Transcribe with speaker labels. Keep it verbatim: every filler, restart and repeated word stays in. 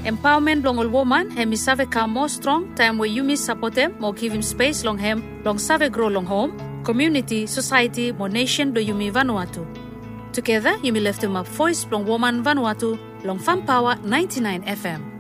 Speaker 1: Empowerment long all woman hem is save ka more strong time where you miss support them more give him space long hem long save grow long home community society more nation do you mi Vanuatu. Together you may lift him up voice long woman Vanuatu long Fun Power ninety-nine F M.